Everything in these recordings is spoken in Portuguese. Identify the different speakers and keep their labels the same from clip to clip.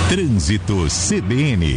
Speaker 1: Trânsito CBN.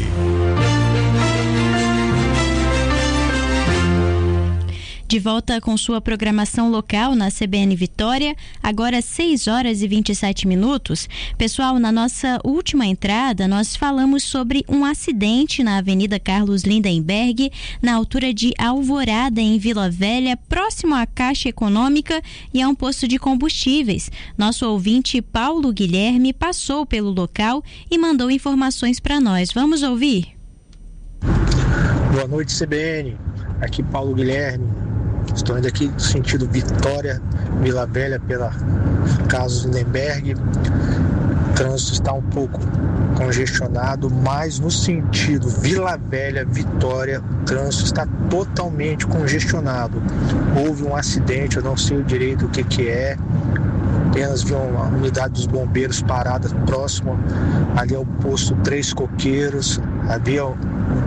Speaker 2: De volta com sua programação local na CBN Vitória, agora 6h27. Pessoal, na nossa última entrada, nós falamos sobre um acidente na Avenida Carlos Lindenberg, na altura de Alvorada, em Vila Velha, próximo à Caixa Econômica e a um posto de combustíveis. Nosso ouvinte Paulo Guilherme passou pelo local e mandou informações para nós. Vamos ouvir?
Speaker 3: Boa noite, CBN. Aqui Paulo Guilherme. Estou indo aqui no sentido Vitória, Vila Velha, pela Carlos Lindenberg. O trânsito está um pouco congestionado, mas no sentido Vila Velha, Vitória, o trânsito está totalmente congestionado. Houve um acidente, eu não sei direito o que é. Apenas vi uma unidade dos bombeiros parada próximo ali ao posto Três Coqueiros. Havia um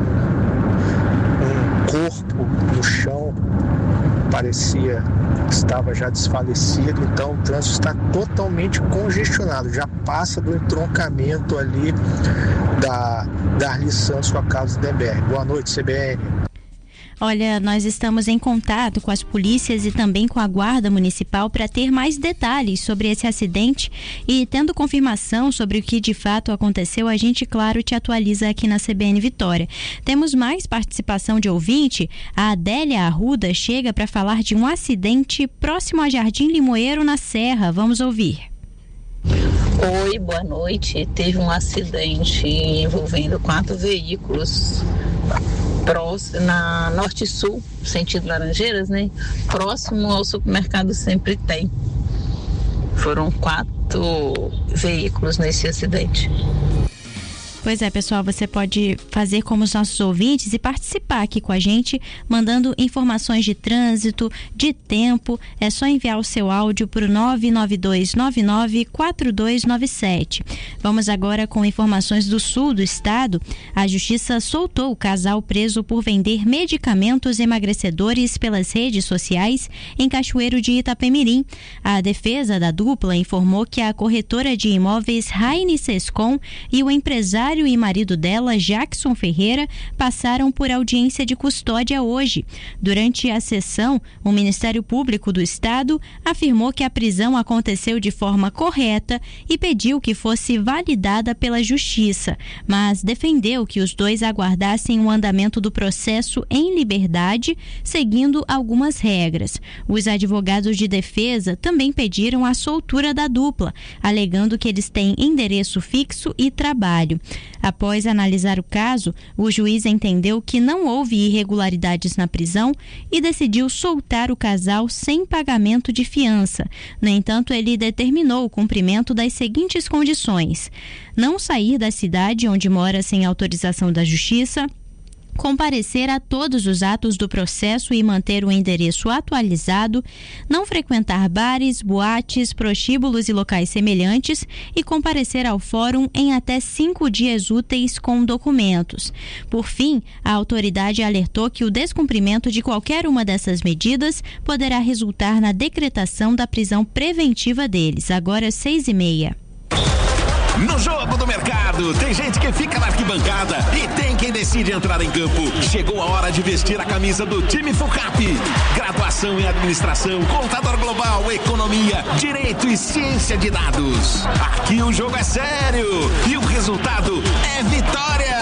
Speaker 3: corpo no chão, parecia que estava já desfalecido. Então o trânsito está totalmente congestionado, já passa do entroncamento ali da Arli Santos com a Carlos Lindenberg. Boa noite, CBN.
Speaker 2: Olha, nós estamos em contato com as polícias e também com a Guarda Municipal para ter mais detalhes sobre esse acidente e, tendo confirmação sobre o que de fato aconteceu, a gente, claro, te atualiza aqui na CBN Vitória. Temos mais participação de ouvinte. A Adélia Arruda chega para falar de um acidente próximo a Jardim Limoeiro, na Serra. Vamos ouvir.
Speaker 4: Oi, boa noite. Teve um acidente envolvendo 4 veículos na Norte Sul, sentido Laranjeiras, né? Próximo ao supermercado Sempre Tem. Foram 4 veículos nesse acidente.
Speaker 2: Pois é, pessoal, você pode fazer como os nossos ouvintes e participar aqui com a gente, mandando informações de trânsito, de tempo. É só enviar o seu áudio para o 992994297. Vamos agora com informações do sul do estado. A Justiça soltou o casal preso por vender medicamentos emagrecedores pelas redes sociais em Cachoeiro de Itapemirim. A defesa da dupla informou que a corretora de imóveis Raine Sescom e o empresário e marido dela, Jackson Ferreira, passaram por audiência de custódia hoje. Durante a sessão, o Ministério Público do Estado afirmou que a prisão aconteceu de forma correta e pediu que fosse validada pela Justiça, mas defendeu que os dois aguardassem o andamento do processo em liberdade, seguindo algumas regras. Os advogados de defesa também pediram a soltura da dupla, alegando que eles têm endereço fixo e trabalho. Após analisar o caso, o juiz entendeu que não houve irregularidades na prisão e decidiu soltar o casal sem pagamento de fiança. No entanto, ele determinou o cumprimento das seguintes condições: não sair da cidade onde mora sem autorização da Justiça, comparecer a todos os atos do processo e manter o endereço atualizado, não frequentar bares, boates, prostíbulos e locais semelhantes e comparecer ao fórum em até 5 dias úteis com documentos. Por fim, a autoridade alertou que o descumprimento de qualquer uma dessas medidas poderá resultar na decretação da prisão preventiva deles. Agora 6h30.
Speaker 1: No Jogo do Mercado, tem gente que fica na arquibancada e tem quem decide entrar em campo. Chegou a hora de vestir a camisa do time FUCAP. Graduação em Administração, Contador Global, Economia, Direito e Ciência de Dados. Aqui o jogo é sério e o resultado é vitória.